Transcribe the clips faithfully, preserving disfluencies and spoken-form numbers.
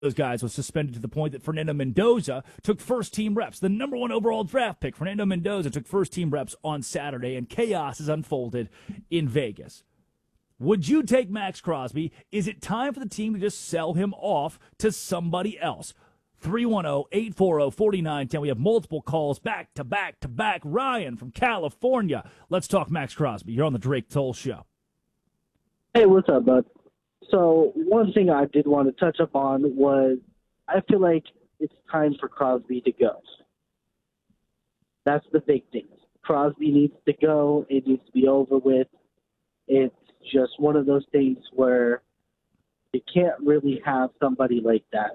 those guys was suspended to the point that Fernando Mendoza took first team reps. The number one overall draft pick, Fernando Mendoza, took first team reps on Saturday, and chaos has unfolded in Vegas. Would you take Max Crosby? Is it time for the team to just sell him off to somebody else? three one zero, eight four zero, four nine one zero. We have multiple calls back to back to back. Ryan from California. Let's talk Max Crosby. You're on the Drake Toll Show. Hey, what's up, bud? So one thing I did want to touch up on was I feel like it's time for Crosby to go. That's the big thing. Crosby needs to go. It needs to be over with. It's just one of those things where you can't really have somebody like that.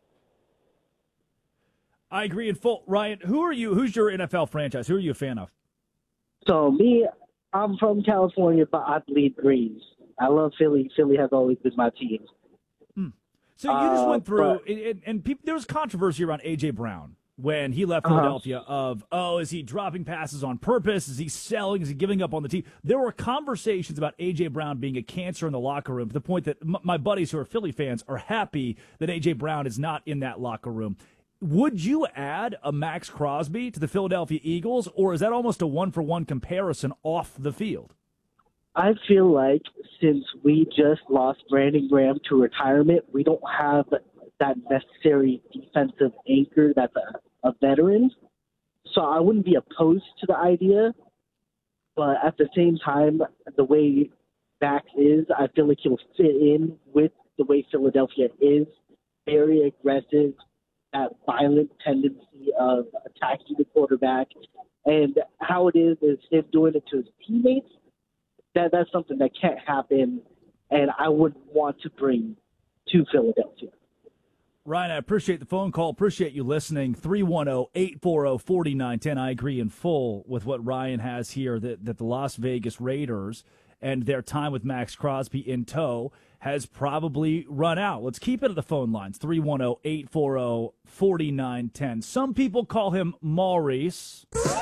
I agree in full. Ryan, who are you? Who's your N F L franchise? Who are you a fan of? So me, I'm from California, but I bleed greens. I love Philly. Philly has always been my team. Hmm. So you just uh, went through, but, and, and people, there was controversy around A J. Brown when he left uh-huh. Philadelphia of, oh, is he dropping passes on purpose? Is he selling? Is he giving up on the team? There were conversations about A J. Brown being a cancer in the locker room to the point that m- my buddies who are Philly fans are happy that A J. Brown is not in that locker room. Would you add a Max Crosby to the Philadelphia Eagles, or is that almost a one-for-one comparison off the field? I feel like since we just lost Brandon Graham to retirement, we don't have that necessary defensive anchor that's a, a veteran. So I wouldn't be opposed to the idea. But at the same time, the way Max is, I feel like he'll fit in with the way Philadelphia is. Very aggressive, that violent tendency of attacking the quarterback. And how it is is him doing it to his teammates. That that's something that can't happen, and I wouldn't want to bring to Philadelphia. Ryan, I appreciate the phone call. Appreciate you listening. three one zero, eight four zero, four nine one zero. I agree in full with what Ryan has here, that, that the Las Vegas Raiders and their time with Max Crosby in tow has probably run out. Let's keep it at the phone lines. three one zero, eight four zero, four nine one zero. Some people call him Maurice.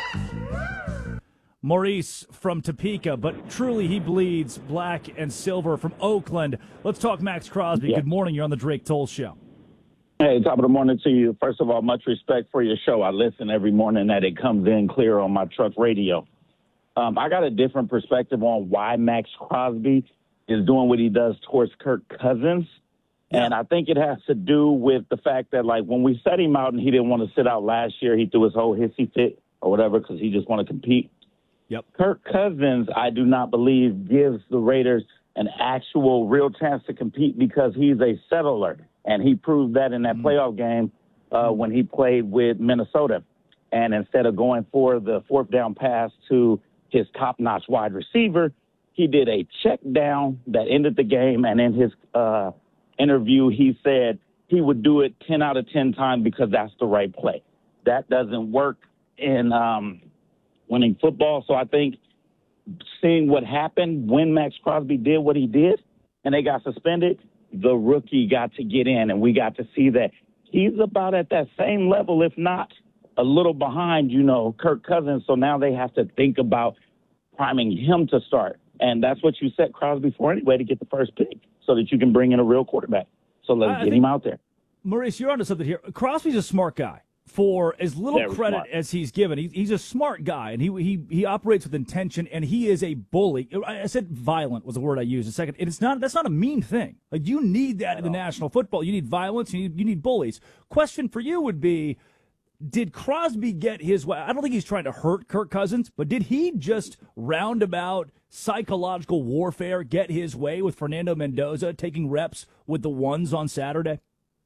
Maurice from Topeka, but truly he bleeds black and silver from Oakland. Let's talk Max Crosby. Yeah. Good morning. You're on the Drake Toll Show. Hey, top of the morning to you. First of all, much respect for your show. I listen every morning that it comes in clear on my truck radio. Um, I got a different perspective on why Max Crosby is doing what he does towards Kirk Cousins. Yeah. And I think it has to do with the fact that, like, when we set him out and he didn't want to sit out last year, he threw his whole hissy fit or whatever because he just want to compete. Yep. Kirk Cousins, I do not believe, gives the Raiders an actual real chance to compete because he's a settler, and he proved that in that mm-hmm. playoff game uh, when he played with Minnesota. And instead of going for the fourth down pass to his top-notch wide receiver, he did a check down that ended the game, and in his uh, interview, he said he would do it ten out of ten times because that's the right play. That doesn't work in um, – winning football. So I think seeing what happened when Max Crosby did what he did and they got suspended, the rookie got to get in, and we got to see that he's about at that same level, if not a little behind, you know, Kirk Cousins. So now they have to think about priming him to start. And that's what you set Crosby for anyway, to get the first pick so that you can bring in a real quarterback. So let's I get him out there. Maurice, you're onto something here. Crosby's a smart guy. For as little Very credit smart. as he's given, he, he's a smart guy, and he, he he operates with intention, and he is a bully. I said violent was the word I used a second. And it's not that's not a mean thing. Like, you need that in the National Football. You need violence. You need you need bullies. Question for you would be: did Crosby get his way? I don't think he's trying to hurt Kirk Cousins, but did he just roundabout psychological warfare get his way with Fernando Mendoza taking reps with the ones on Saturday?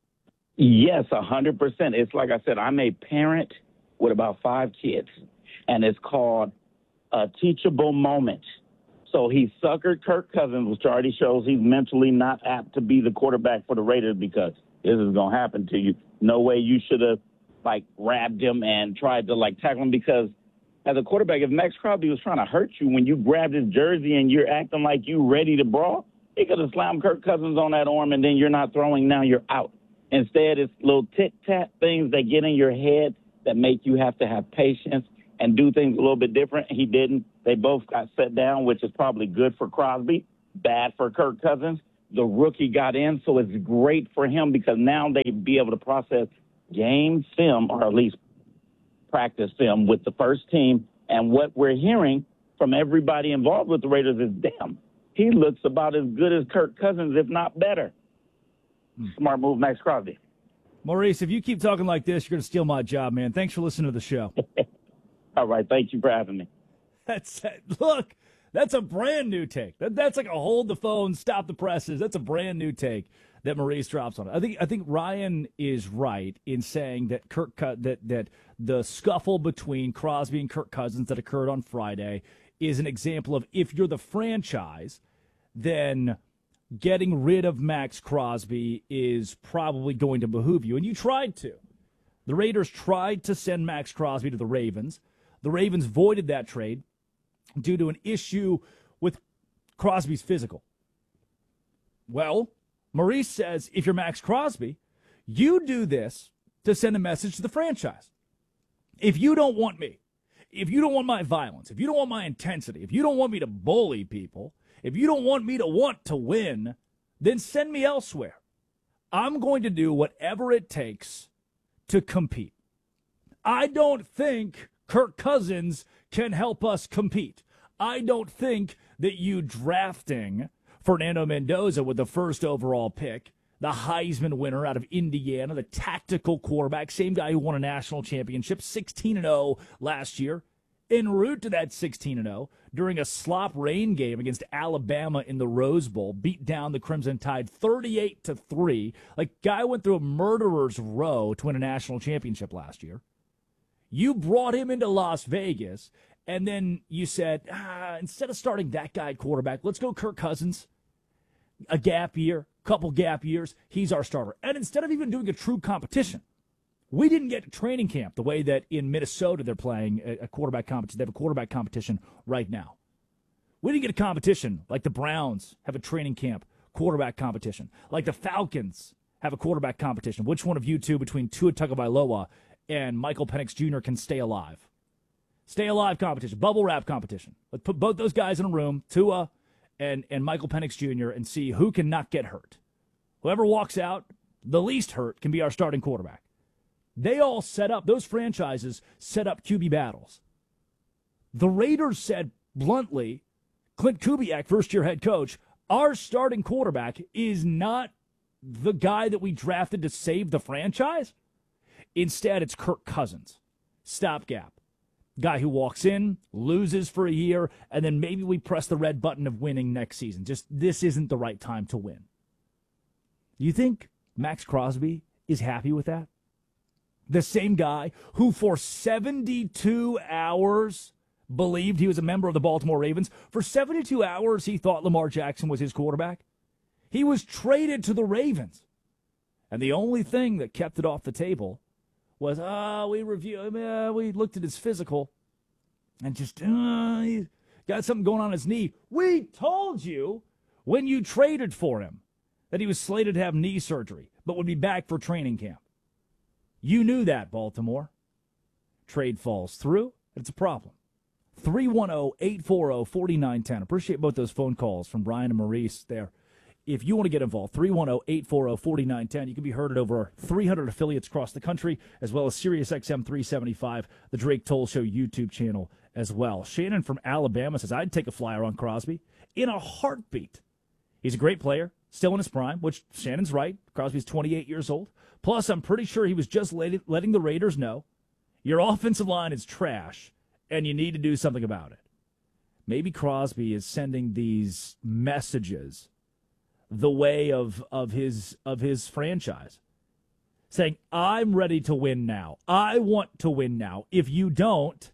Yes, one hundred percent. It's like I said, I'm a parent with about five kids, and it's called a teachable moment. So he suckered Kirk Cousins, which already shows he's mentally not apt to be the quarterback for the Raiders because this is going to happen to you. No way you should have, like, grabbed him and tried to, like, tackle him because as a quarterback, if Max Crosby was trying to hurt you when you grabbed his jersey and you're acting like you ready to brawl, he could have slammed Kirk Cousins on that arm, and then you're not throwing, now you're out. Instead, it's little tit-tat things that get in your head that make you have to have patience and do things a little bit different. He didn't. They both got set down, which is probably good for Crosby, bad for Kirk Cousins, the rookie got in, so it's great for him because now they be able to process game film, or at least practice film with the first team. And what we're hearing from everybody involved with the Raiders is, damn, he looks about as good as Kirk Cousins, if not better. Hmm. Smart move, Max Crosby. Maurice, if you keep talking like this, you're going to steal my job, man. Thanks for listening to the show. All right, thank you for having me. That's look, that's a brand new take. That, that's like a hold the phone, stop the presses. That's a brand new take that Maurice drops on it. I think I think Ryan is right in saying that Kirk that that the scuffle between Crosby and Kirk Cousins that occurred on Friday is an example of, if you're the franchise, then getting rid of Max Crosby is probably going to behoove you. And you tried to. The Raiders tried to send Max Crosby to the Ravens. The Ravens voided that trade due to an issue with Crosby's physical. Well, Maurice says, if you're Max Crosby, you do this to send a message to the franchise. If you don't want me, if you don't want my violence, if you don't want my intensity, if you don't want me to bully people, if you don't want me to want to win, then send me elsewhere. I'm going to do whatever it takes to compete. I don't think Kirk Cousins can help us compete. I don't think that you drafting Fernando Mendoza with the first overall pick, the Heisman winner out of Indiana, the tactical quarterback, same guy who won a national championship, sixteen and oh last year, en route to that sixteen and oh during a slop rain game against Alabama in the Rose Bowl, beat down the Crimson Tide thirty-eight to three. Like, guy went through a murderer's row to win a national championship last year. You brought him into Las Vegas, and then you said, ah, instead of starting that guy at quarterback, let's go Kirk Cousins. A gap year, couple gap years, he's our starter. And instead of even doing a true competition, we didn't get to training camp the way that in Minnesota they're playing a quarterback competition. They have a quarterback competition right now. We didn't get a competition like the Browns have a training camp quarterback competition, like the Falcons have a quarterback competition. Which one of you two between Tua Tagovailoa and Michael Penix Junior can stay alive? Stay alive competition, bubble wrap competition. Let's put both those guys in a room, Tua and, and Michael Penix Junior, and see who can not get hurt. Whoever walks out the least hurt can be our starting quarterback. They all set up, those franchises set up Q B battles. The Raiders said bluntly, Clint Kubiak, first-year head coach, our starting quarterback is not the guy that we drafted to save the franchise. Instead, it's Kirk Cousins, stopgap. Guy who walks in, loses for a year, and then maybe we press the red button of winning next season. Just, this isn't the right time to win. You think Max Crosby is happy with that? The same guy who for seventy-two hours believed he was a member of the Baltimore Ravens. For seventy-two hours, he thought Lamar Jackson was his quarterback. He was traded to the Ravens. And the only thing that kept it off the table was, ah, oh, we reviewed, uh, we looked at his physical and just, uh, he got something going on his knee. We told you when you traded for him that he was slated to have knee surgery, but would be back for training camp. You knew that, Baltimore. Trade falls through. It's a problem. three one zero, eight four zero, four nine one zero. Appreciate both those phone calls from Brian and Maurice there. If you want to get involved, three one zero, eight four zero, four nine one zero. You can be heard at over three hundred affiliates across the country, as well as Sirius X M three seventy-five, the Drake Toll Show YouTube channel as well. Shannon from Alabama says, I'd take a flyer on Crosby in a heartbeat. He's a great player, still in his prime, which Shannon's right. Crosby's twenty-eight years old. Plus, I'm pretty sure he was just letting the Raiders know your offensive line is trash, and you need to do something about it. Maybe Crosby is sending these messages the way of, of his of his franchise, saying, I'm ready to win now. I want to win now. If you don't,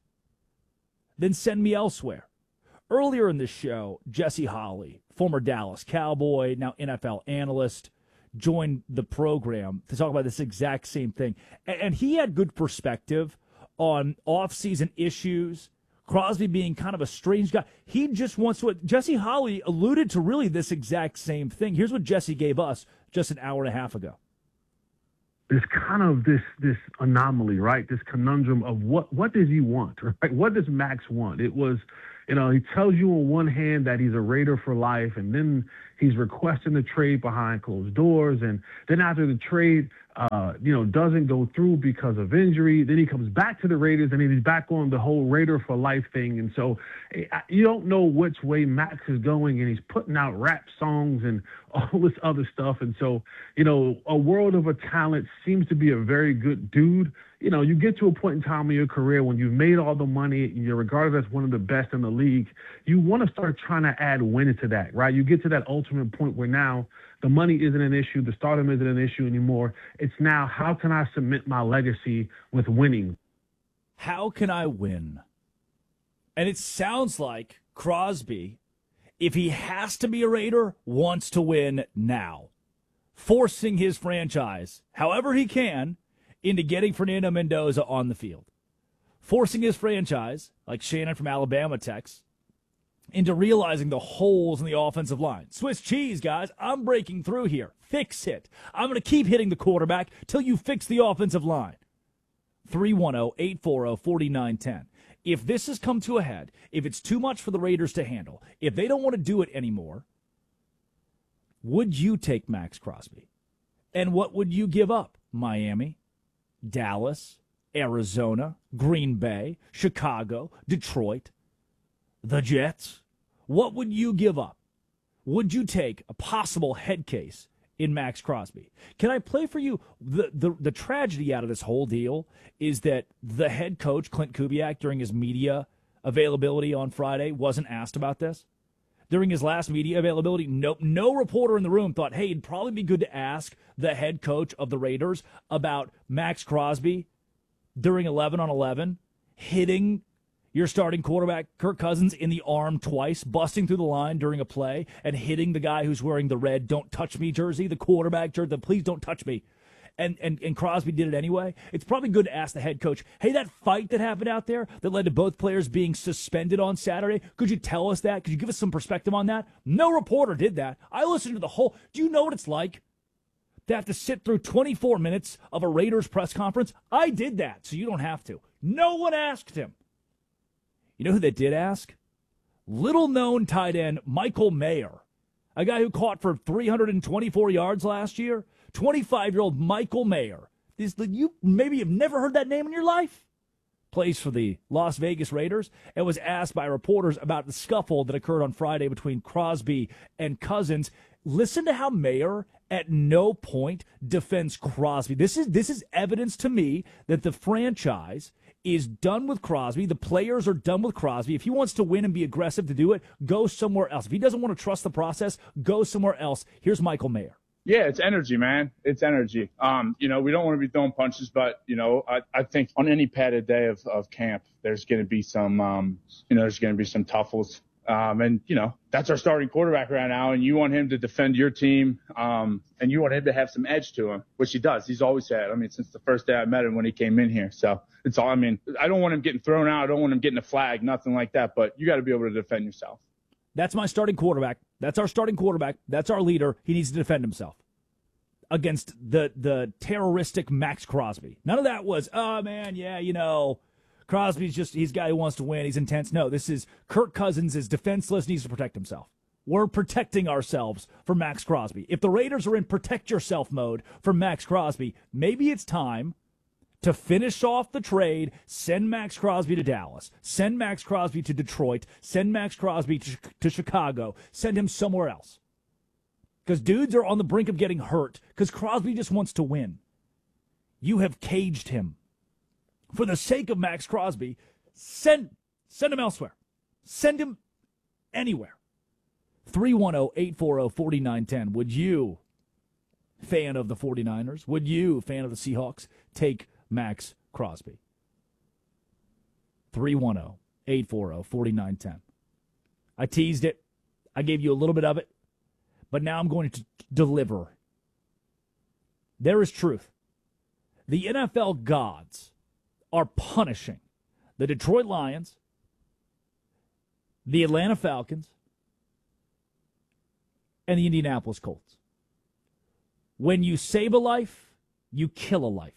then send me elsewhere. Earlier in the show, Jesse Holley, former Dallas Cowboy, now N F L analyst, joined the program to talk about this exact same thing. And he had good perspective on off-season issues, Crosby being kind of a strange guy. He just wants to. Jesse Holley alluded to really this exact same thing. Here's what Jesse gave us just an hour and a half ago. There's kind of this this anomaly, right? This conundrum of what what does he want, right? What does Max want? It was You know, he tells you on one hand that he's a Raider for life, and then he's requesting the trade behind closed doors. And then after the trade, uh, you know, doesn't go through because of injury, then he comes back to the Raiders, and then he's back on the whole Raider for life thing. And so you don't know which way Max is going, and he's putting out rap songs and all this other stuff. And so, you know, a world of a talent, seems to be a very good dude. You know, you get to a point in time in your career when you've made all the money and you're regarded as one of the best in the league, you want to start trying to add wins to that, right? You get to that ultimate point where now the money isn't an issue, the stardom isn't an issue anymore. It's now, how can I cement my legacy with winning? How can I win? And it sounds like Crosby, if he has to be a Raider, wants to win now, forcing his franchise, however he can, into getting Fernando Mendoza on the field, forcing his franchise, like Shannon from Alabama texts, into realizing the holes in the offensive line. Swiss cheese, guys. I'm breaking through here. Fix it. I'm going to keep hitting the quarterback till you fix the offensive line. three one zero, eight four zero, four nine one zero. If this has come to a head, if it's too much for the Raiders to handle, if they don't want to do it anymore, would you take Max Crosby? And what would you give up? Miami, Dallas, Arizona, Green Bay, Chicago, Detroit, the Jets. What would you give up? Would you take a possible head case in Max Crosby? Can I play for you? The, the, the tragedy out of this whole deal is that the head coach, Clint Kubiak, during his media availability on Friday, wasn't asked about this. During his last media availability, no, no reporter in the room thought, hey, it'd probably be good to ask the head coach of the Raiders about Max Crosby during eleven on eleven, hitting your starting quarterback, Kirk Cousins, in the arm twice, busting through the line during a play, and hitting the guy who's wearing the red "Don't Touch Me" jersey, the quarterback jersey, the "Please Don't Touch Me." And, and and Crosby did it anyway. It's probably good to ask the head coach, hey, that fight that happened out there that led to both players being suspended on Saturday, could you tell us that? Could you give us some perspective on that? No reporter did that. I listened to the whole. Do you know what it's like to have to sit through twenty-four minutes of a Raiders press conference? I did that, so you don't have to. No one asked him. You know who they did ask? Little-known tight end Michael Mayer, a guy who caught for three hundred twenty-four yards last year. twenty-five-year-old Michael Mayer. This, you maybe have never heard that name in your life. Plays for the Las Vegas Raiders and was asked by reporters about the scuffle that occurred on Friday between Crosby and Cousins. Listen to how Mayer at no point defends Crosby. This is this is evidence to me that the franchise is done with Crosby. The players are done with Crosby. If he wants to win and be aggressive to do it, go somewhere else. If he doesn't want to trust the process, go somewhere else. Here's Michael Mayer. Yeah, it's energy, man. It's energy. Um, you know, we don't want to be throwing punches, but, you know, I, I think on any padded day of, of camp, there's going to be some, um, you know, there's going to be some tuffles. Um, and, you know, that's our starting quarterback right now, and you want him to defend your team, um, and you want him to have some edge to him, which he does. He's always had. I mean, since the first day I met him when he came in here. So it's all, I mean, I don't want him getting thrown out. I don't want him getting a flag, nothing like that, but you got to be able to defend yourself. That's my starting quarterback. That's our starting quarterback. That's our leader. He needs to defend himself against the the terroristic Max Crosby. None of that was, oh, man, yeah, you know, Crosby's just, he's a guy who wants to win. He's intense. No, this is Kirk Cousins is defenseless, needs to protect himself. We're protecting ourselves for Max Crosby. If the Raiders are in protect yourself mode for Max Crosby, maybe it's time to finish off the trade, send Max Crosby to Dallas, send Max Crosby to Detroit, send Max Crosby to, to Chicago, send him somewhere else. Because dudes are on the brink of getting hurt because Crosby just wants to win. You have caged him. For the sake of Max Crosby, send, send him elsewhere. Send him anywhere. three one zero, eight four zero, four nine one zero. Would you, fan of the 49ers, would you, fan of the Seahawks, take Max Crosby? three one zero, eight four zero, four nine one zero. I teased it. I gave you a little bit of it. But now I'm going to deliver. There is truth. The N F L gods are punishing the Detroit Lions, the Atlanta Falcons, and the Indianapolis Colts. When you save a life, you kill a life.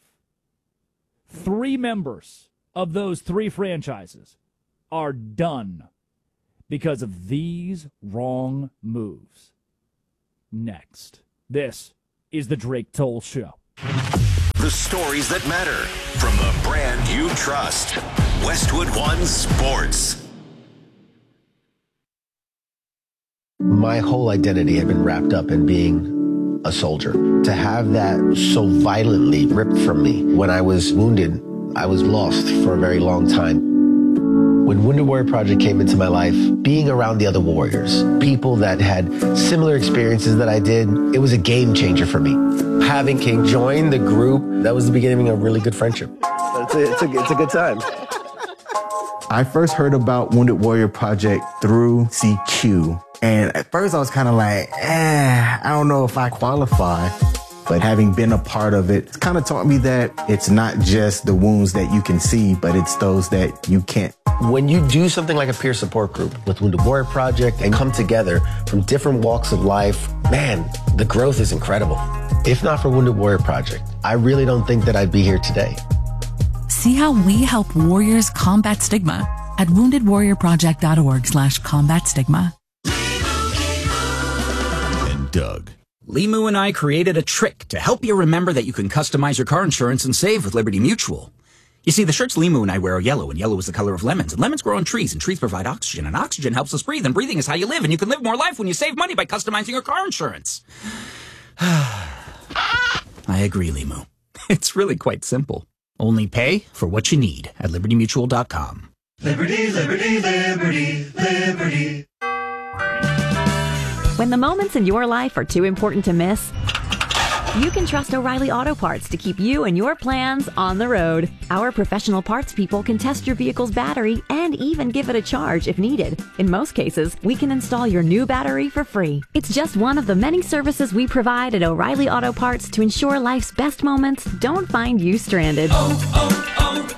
Three members of those three franchises are done. because of these wrong moves. Next, this is the Drake Toll Show. The stories that matter from the brand you trust. Westwood One Sports. My whole identity had been wrapped up in being a soldier. To have that so violently ripped from me when I was wounded, I was lost for a very long time. When Wounded Warrior Project came into my life, being around the other warriors, people that had similar experiences that I did, it was a game changer for me. Having King join the group, that was the beginning of a really good friendship. It's a, it's a, it's a good time. I first heard about Wounded Warrior Project through C Q. And at first I was kind of like, eh, I don't know if I qualify. But having been a part of it, it's kind of taught me that it's not just the wounds that you can see, but it's those that you can't. When you do something like a peer support group with Wounded Warrior Project and come together from different walks of life, man, the growth is incredible. If not for Wounded Warrior Project, I really don't think that I'd be here today. See how we help warriors combat stigma at woundedwarriorproject.org slash combat stigma. And Doug. Limu and I created a trick to help you remember that you can customize your car insurance and save with Liberty Mutual. You see, the shirts Limu and I wear are yellow, and yellow is the color of lemons, and lemons grow on trees, and trees provide oxygen, and oxygen helps us breathe, and breathing is how you live, and you can live more life when you save money by customizing your car insurance. I agree, Limu. It's really quite simple. Only pay for what you need at liberty mutual dot com. Liberty, liberty, liberty, liberty. When the moments in your life are too important to miss, you can trust O'Reilly Auto Parts to keep you and your plans on the road. Our professional parts people can test your vehicle's battery and even give it a charge if needed. In most cases, we can install your new battery for free. It's just one of the many services we provide at O'Reilly Auto Parts to ensure life's best moments don't find you stranded. Oh,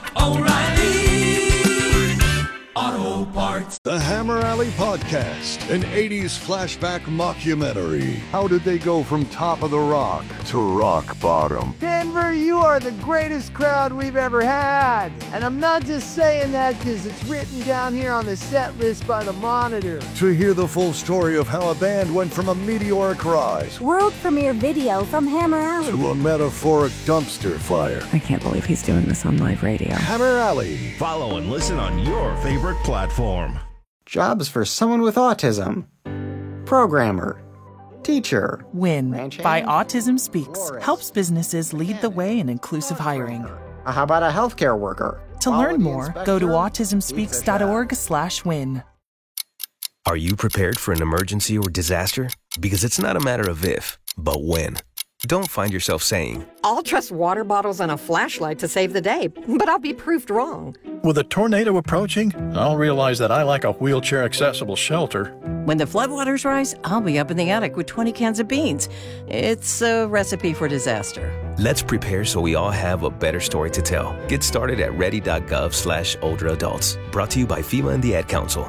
oh, oh, O'Reilly Auto Parts. The Hammer Alley Podcast, an eighties flashback mockumentary. How did they go from top of the rock to rock bottom? Denver, you are the greatest crowd we've ever had. And I'm not just saying that because it's written down here on the set list by the Monitor. To hear the full story of how a band went from a meteoric rise world premiere video from Hammer Alley to a metaphoric dumpster fire. I can't believe he's doing this on live radio. Hammer Alley. Follow and listen on your favorite platform. Jobs for someone with autism. Programmer. Teacher. WIN by Autism Speaks helps businesses lead the way in inclusive hiring. How about a healthcare worker? To learn more, go to autism speaks dot org slash win. Are you prepared for an emergency or disaster? Because it's not a matter of if, but when. Don't find yourself saying, I'll trust water bottles and a flashlight to save the day, but I'll be proved wrong. With a tornado approaching, I'll realize that I lack a wheelchair-accessible shelter. When the floodwaters rise, I'll be up in the attic with twenty cans of beans. It's a recipe for disaster. Let's prepare so we all have a better story to tell. Get started at ready.gov slash older adults. Brought to you by FEMA and the Ad Council.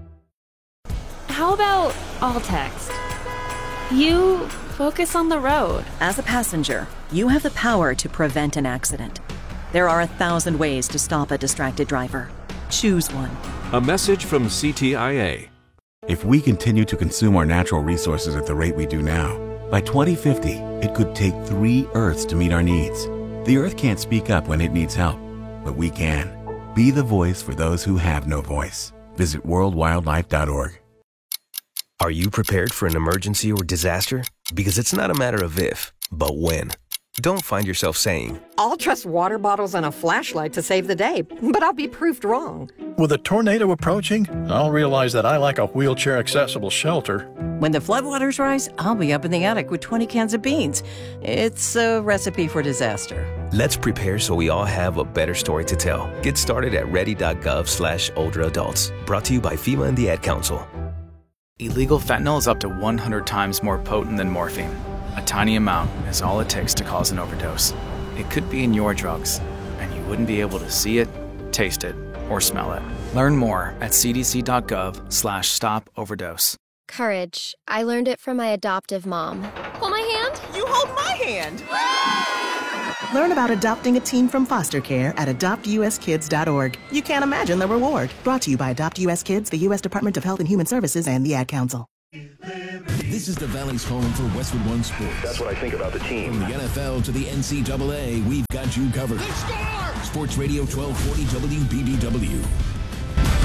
How about all text? You focus on the road. As a passenger, you have the power to prevent an accident. There are a thousand ways to stop a distracted driver. Choose one. A message from C T I A. If we continue to consume our natural resources at the rate we do now, by twenty fifty, it could take three Earths to meet our needs. The Earth can't speak up when it needs help, but we can. Be the voice for those who have no voice. Visit world wildlife dot org. Are you prepared for an emergency or disaster? Because it's not a matter of if, but when. Don't find yourself saying, I'll trust water bottles and a flashlight to save the day, but I'll be proved wrong. With a tornado approaching, I'll realize that I lack a wheelchair-accessible shelter. When the floodwaters rise, I'll be up in the attic with twenty cans of beans. It's a recipe for disaster. Let's prepare so we all have a better story to tell. Get started at ready.gov slash older adults. Brought to you by FEMA and the Ad Council. Illegal fentanyl is up to one hundred times more potent than morphine. A tiny amount is all it takes to cause an overdose. It could be in your drugs, and you wouldn't be able to see it, taste it, or smell it. Learn more at cdc.gov slash stop overdose. Courage. I learned it from my adoptive mom. Hold my hand. You hold my hand. Learn about adopting a teen from foster care at adopt u s kids dot org. You can't imagine the reward. Brought to you by Adopt U S Kids, the U S Department of Health and Human Services, and the Ad Council. This is the Valley's home for Westwood One Sports. That's what I think about the team. From the N F L to the N C double A, we've got you covered. Sports Radio twelve forty W B B W.